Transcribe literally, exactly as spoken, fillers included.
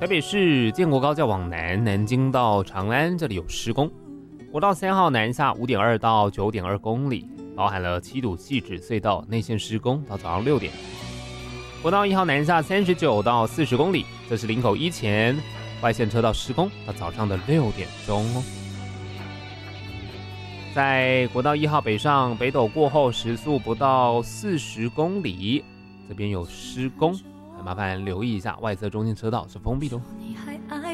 台北市建国高架往南，南京到长安这里有施工。国道三号南下 五点二 到 九点二 公里，包含了七堵细指隧道内线施工到早上六点。国道一号南下三十九到四十公里，这是林口一前外线车道施工到早上的六点钟哦。在国道一号北上北斗过后，时速不到四十公里，这边有施工，麻烦留意一下，外侧中间车道是封闭的哦。